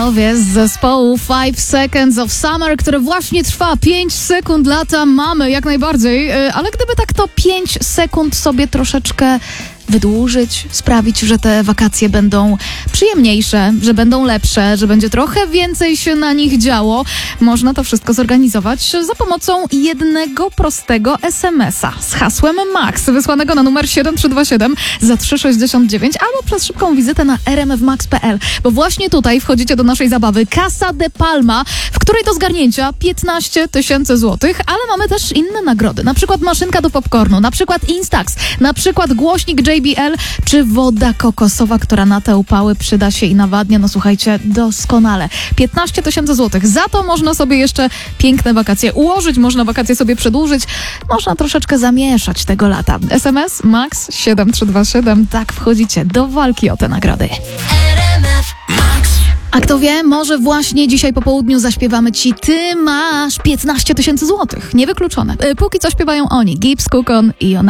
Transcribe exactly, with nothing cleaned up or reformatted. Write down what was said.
panowie z zespołu Five Seconds of Summer, które właśnie trwa pięć sekund lata mamy, jak najbardziej, ale gdyby tak to pięć sekund sobie troszeczkę wydłużyć, sprawić, że te wakacje będą przyjemniejsze, że będą lepsze, że będzie trochę więcej się na nich działo. Można to wszystko zorganizować za pomocą jednego prostego es em es a z hasłem MAX, wysłanego na numer siedem trzy dwa siedem za trzy sześćdziesiąt dziewięć albo przez szybką wizytę na r m f max kropka p l, bo właśnie tutaj wchodzicie do naszej zabawy Casa de Palma, w której do zgarnięcia piętnaście tysięcy złotych, ale mamy też inne nagrody, na przykład maszynka do popcornu, na przykład Instax, na przykład głośnik J B L, czy woda kokosowa, która na te upały przyda się i nawadnia, no słuchajcie, doskonale. piętnaście tysięcy złotych. Za to można sobie jeszcze piękne wakacje ułożyć, można wakacje sobie przedłużyć, można troszeczkę zamieszać tego lata. es em es Max siedem trzy dwa siedem, tak wchodzicie do walki o te nagrody. A kto wie, może właśnie dzisiaj po południu zaśpiewamy ci Ty masz piętnaście tysięcy złotych. Niewykluczone. Póki co śpiewają oni, Gibbs, Cookon i ona.